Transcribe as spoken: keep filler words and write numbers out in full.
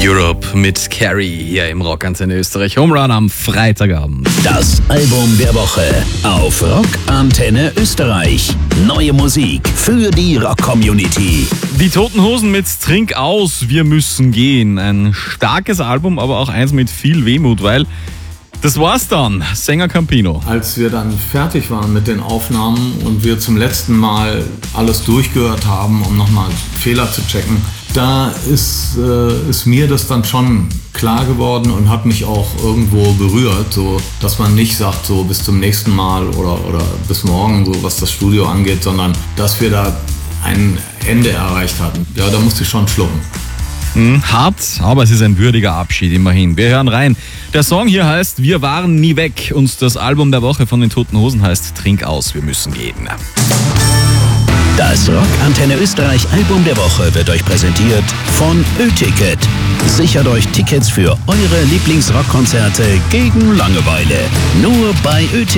Europe mit Carrie hier im Rockantenne Österreich. Home Run am Freitagabend. Das Album der Woche auf Rockantenne Österreich. Neue Musik für die Rock-Community. Die Toten Hosen mit Trink aus, wir müssen gehen. Ein starkes Album, aber auch eins mit viel Wehmut, weil das war's dann, Sänger Campino. Als wir dann fertig waren mit den Aufnahmen und wir zum letzten Mal alles durchgehört haben, um nochmal Fehler zu checken, da ist, äh, ist mir das dann schon klar geworden und hat mich auch irgendwo berührt, so dass man nicht sagt, so bis zum nächsten Mal oder, oder bis morgen, so was das Studio angeht, sondern dass wir da ein Ende erreicht hatten. Ja, da musste ich schon schlucken. Hm, hart, aber es ist ein würdiger Abschied immerhin. Wir hören rein. Der Song hier heißt Wir waren nie weg und das Album der Woche von den Toten Hosen heißt Trink aus, wir müssen gehen. Das Rockantenne Österreich Album der Woche wird euch präsentiert von Ö-Ticket. Sichert euch Tickets für eure Lieblingsrockkonzerte gegen Langeweile. Nur bei Ö-Ticket.